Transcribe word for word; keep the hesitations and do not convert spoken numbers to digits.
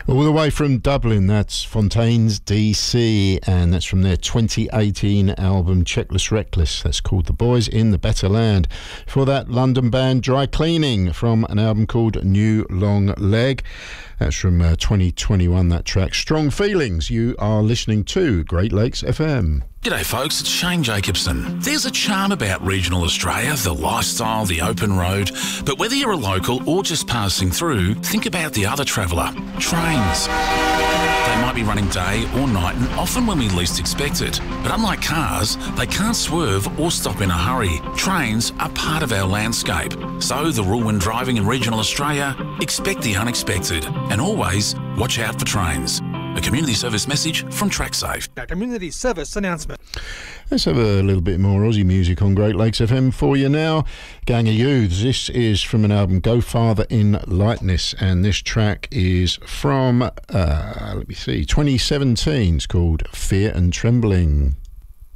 All the way from Dublin, that's Fontaines D C, and that's from their twenty eighteen album Checkless Reckless. That's called The Boys in the Better Land. For that, London band Dry Cleaning from an album called New Long Leg. That's from uh, twenty twenty-one, that track. Strong Feelings. You are listening to Great Lakes F M. G'day folks, it's Shane Jacobson. There's a charm about regional Australia, the lifestyle, the open road, but whether you're a local or just passing through, think about the other traveller, trains. They might be running day or night and often when we least expect it. But unlike cars, they can't swerve or stop in a hurry. Trains are part of our landscape. So the rule when driving in regional Australia, expect the unexpected and always watch out for trains. A community service message from TrackSafe. A community service announcement. Let's have a little bit more Aussie music on Great Lakes F M for you now. Gang of Youths. This is from an album, Go Farther in Lightness, and this track is from, uh, let me see, twenty seventeen. It's called Fear and Trembling.